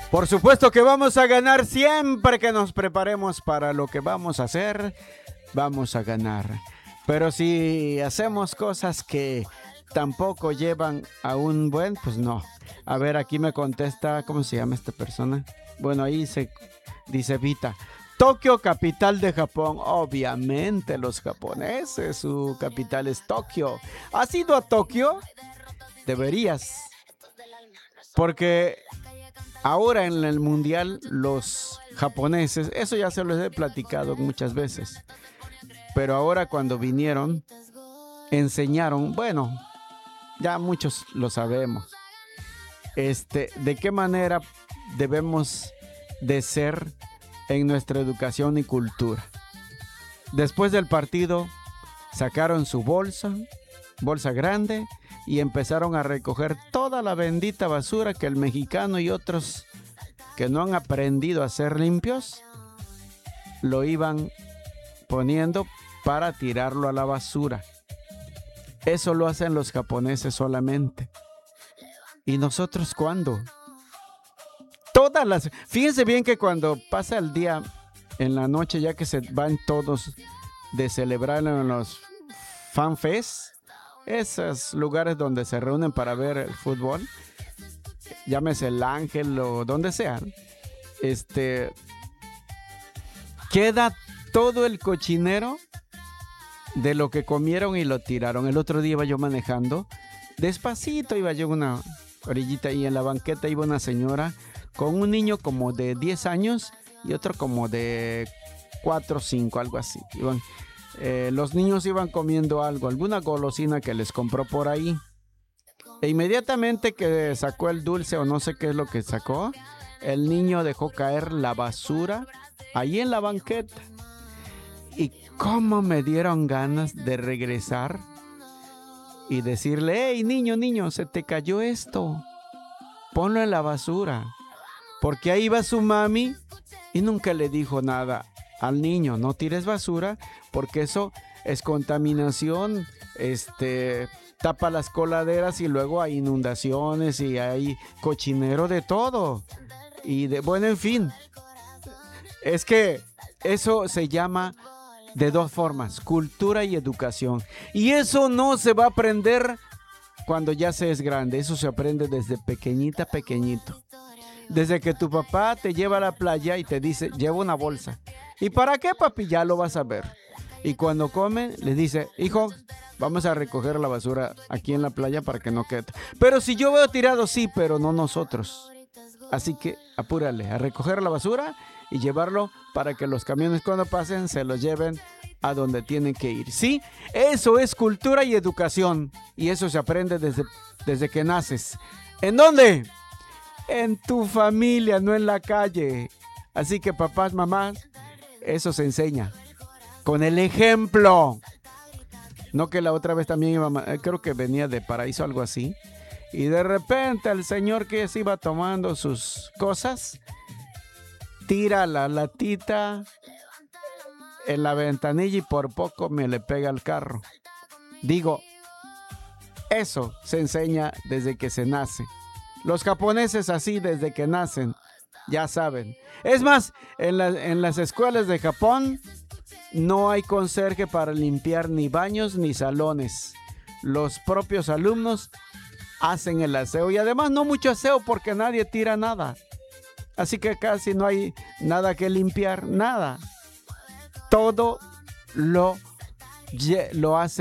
Por supuesto que vamos a ganar siempre que nos preparemos para lo que vamos a hacer. Vamos a ganar. Pero si hacemos cosas que tampoco llevan a un buen, pues no. A ver, aquí me contesta, ¿cómo se llama esta persona? Bueno, ahí se dice Vita. Tokio, capital de Japón. Obviamente los japoneses, su capital es Tokio. ¿Has ido a Tokio? Deberías. Porque ahora en el mundial los japoneses, eso ya se los he platicado muchas veces, pero ahora cuando vinieron, enseñaron, bueno, ya muchos lo sabemos, de qué manera debemos de ser en nuestra educación y cultura. Después del partido, sacaron su bolsa grande, y empezaron a recoger toda la bendita basura que el mexicano y otros que no han aprendido a ser limpios, lo iban poniendo para tirarlo a la basura. Eso lo hacen los japoneses solamente. ¿Y nosotros cuándo? Fíjense bien que cuando pasa el día, en la noche, ya que se van todos de celebrar en los fanfests, esos lugares donde se reúnen para ver el fútbol, llámese el Ángel o donde sea, queda todo el cochinero de lo que comieron y lo tiraron. El otro día iba yo manejando, despacito iba yo una orillita y en la banqueta iba una señora con un niño como de 10 años y otro como de 4 o 5, algo así. Los niños iban comiendo algo, alguna golosina que les compró por ahí. E inmediatamente que sacó el dulce o no sé qué es lo que sacó, el niño dejó caer la basura ahí en la banqueta. Y cómo me dieron ganas de regresar y decirle: hey, niño, se te cayó esto. Ponlo en la basura. Porque ahí va su mami y nunca le dijo nada al niño: no tires basura porque eso es contaminación, tapa las coladeras y luego hay inundaciones y hay cochinero de todo. Bueno, en fin, es que eso se llama de dos formas: cultura y educación. Y eso no se va a aprender cuando ya se es grande, eso se aprende desde pequeñito. Desde que tu papá te lleva a la playa y te dice: lleva una bolsa. ¿Y para qué, papi? Ya lo vas a ver. Y cuando come, le dice: hijo, vamos a recoger la basura aquí en la playa para que no quede. Pero si yo veo tirado, sí, pero no nosotros. Así que apúrale a recoger la basura y llevarlo para que los camiones cuando pasen se los lleven a donde tienen que ir. Sí, eso es cultura y educación. Y eso se aprende desde que naces. ¿En dónde? En tu familia, no en la calle. Así que papás, mamás, eso se enseña con el ejemplo. No que la otra vez también iba, creo que venía de Paraíso, algo así. Y de repente el señor que se iba tomando sus cosas, tira la latita en la ventanilla y por poco me le pega al carro. Digo, eso se enseña desde que se nace. Los japoneses así desde que nacen, ya saben. Es más, en las escuelas de Japón no hay conserje para limpiar ni baños ni salones. Los propios alumnos hacen el aseo y además no mucho aseo porque nadie tira nada. Así que casi no hay nada que limpiar, nada. Todo lo hace